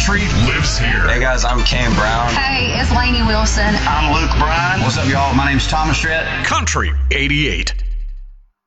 Country lives here. Hey guys, I'm Cam Brown. Hey, it's Lainey Wilson. I'm Luke Bryan. What's up, y'all? My name's Thomas Rhett. Country 88.